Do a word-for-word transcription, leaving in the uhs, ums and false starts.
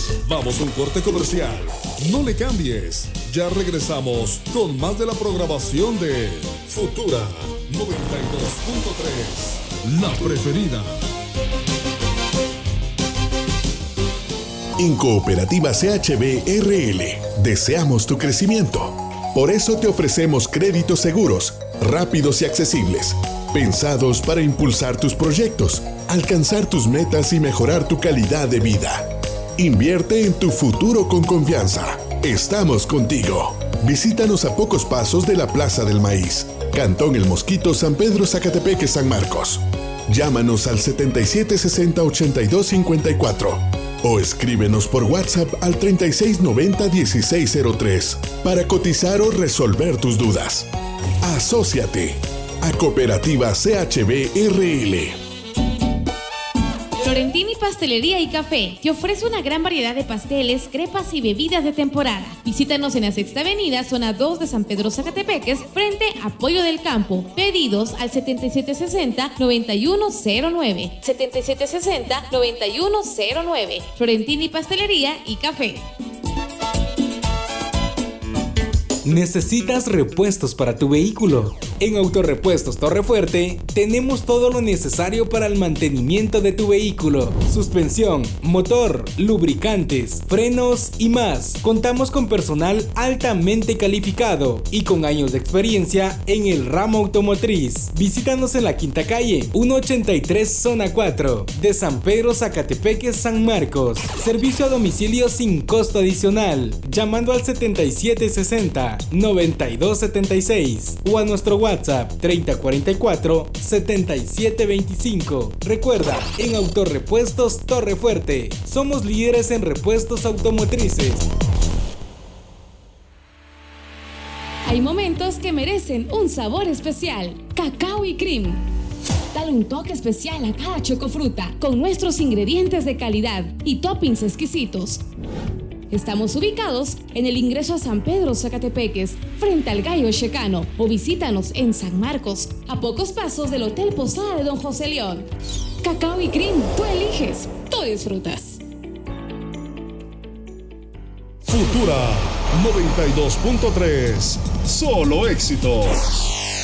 Vamos a un corte comercial. No le cambies. Ya regresamos con más de la programación de Futura noventa y dos punto tres, la preferida. En Cooperativa C H B R L deseamos tu crecimiento. Por eso te ofrecemos créditos seguros, rápidos y accesibles, pensados para impulsar tus proyectos, alcanzar tus metas y mejorar tu calidad de vida. Invierte en tu futuro con confianza. Estamos contigo. Visítanos a pocos pasos de la Plaza del Maíz, Cantón El Mosquito, San Pedro Zacatepeque, San Marcos. Llámanos al setenta y siete sesenta ochenta y dos cincuenta y cuatro o escríbenos por WhatsApp al treinta y seis noventa dieciséis cero tres para cotizar o resolver tus dudas. Asóciate a Cooperativa C H B R L. Florentini Pastelería y Café te ofrece una gran variedad de pasteles, crepas y bebidas de temporada. Visítanos en la Sexta Avenida, zona dos de San Pedro Zacatepeques, frente a Pollo del Campo. Pedidos al setenta y siete sesenta noventa y uno cero nueve. setenta y siete sesenta noventa y uno cero nueve. Florentini Pastelería y Café. ¿Necesitas repuestos para tu vehículo? En Autorepuestos Torrefuerte tenemos todo lo necesario para el mantenimiento de tu vehículo: suspensión, motor, lubricantes, frenos y más. Contamos con personal altamente calificado y con años de experiencia en el ramo automotriz. Visítanos en la Quinta Calle, ciento ochenta y tres, zona cuatro, de San Pedro Zacatepeque, San Marcos. Servicio a domicilio sin costo adicional, llamando al setenta y siete sesenta noventa y dos setenta y seis o a nuestro WhatsApp treinta cuarenta y cuatro setenta y siete veinticinco. Recuerda, en Autorepuestos Torrefuerte somos líderes en repuestos automotrices. Hay momentos que merecen un sabor especial. Cacao y Cream. Dale un toque especial a cada chocofruta con nuestros ingredientes de calidad y toppings exquisitos. Estamos ubicados en el ingreso a San Pedro Zacatepeques, frente al Gallo Checano, o visítanos en San Marcos, a pocos pasos del Hotel Posada de Don José León. Cacao y Cream, tú eliges, tú disfrutas. Futura noventa y dos punto tres, solo éxitos.